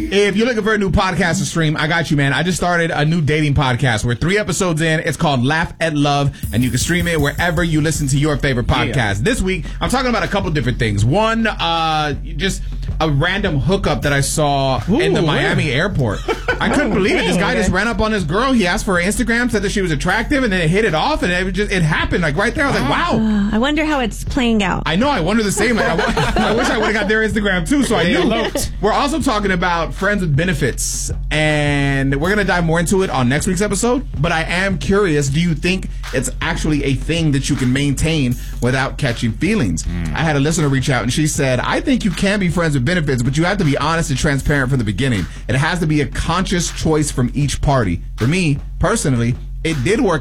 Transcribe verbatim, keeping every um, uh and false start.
If you're looking for a new podcast to stream, I got you, man. I just started a new dating podcast. We're three episodes in. It's called Laugh at Love, and you can stream it wherever you listen to your favorite podcast. Yeah. This week, I'm talking about a couple different things. One, uh, just a random hookup that I saw Ooh, in the Miami where? airport. I couldn't believe it. This guy just ran up on this girl. He asked for her Instagram, said that she was attractive, and then it hit it off, and it just it happened like right there. I was like, wow. Uh, I wonder how it's playing out. I know. I wonder the same. Like, I, I wish I would have got their Instagram too, so I knew. We're also talking about friends with benefits, and we're going to dive more into it on next week's episode. But I am curious, do you think it's actually a thing that you can maintain without catching feelings? Mm. I had a listener reach out, and she said, I think you can be friends with benefits, but you have to be honest and transparent from the beginning. It has to be a conscious choice from each party. For me, personally, it did work